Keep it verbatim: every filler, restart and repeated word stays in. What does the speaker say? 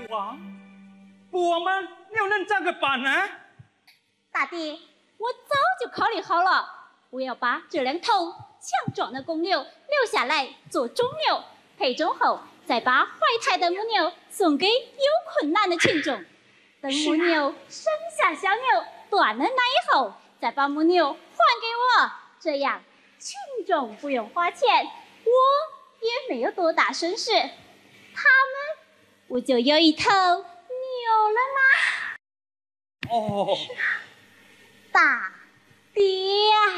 王，我们又能怎么办呢？ 大爹，我早就考虑好了，我要把这两头强壮的公牛留下来做种牛，配种后再把怀胎的母牛送给有困难的群众。等母牛生下小牛，断了奶以后，再把母牛还给我，这样群众不用花钱，我也没有多大损失，他们不就有一头牛了吗？ 哦， 大爹呀！